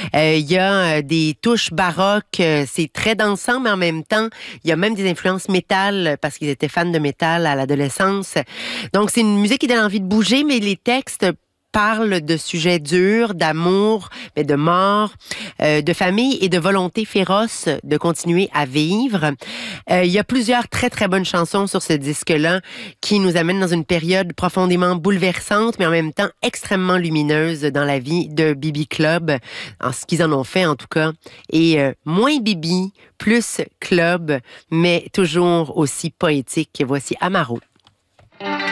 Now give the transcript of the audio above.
Il y a des touches baroques, c'est très dansant, mais en même temps, il y a même des influences métal parce qu'ils étaient fans de métal à l'adolescence. Donc, c'est une musique qui donne envie de bouger, mais les textes parlent de sujets durs, d'amour, mais de mort, de famille et de volonté féroce de continuer à vivre. Il y a plusieurs très, très bonnes chansons sur ce disque-là qui nous amènent dans une période profondément bouleversante, mais en même temps extrêmement lumineuse dans la vie de Bibi Club, en ce qu'ils en ont fait en tout cas. Et moins Bibi, plus Club, mais toujours aussi poétique. Voici Amaro.